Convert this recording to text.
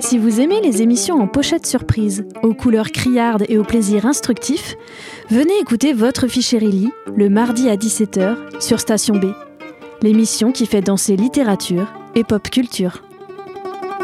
Si vous aimez les émissions en pochette surprise, aux couleurs criardes et au plaisir instructif, venez écouter Votre Fichérilly le mardi à 17h sur Station B, l'émission qui fait danser littérature et pop culture.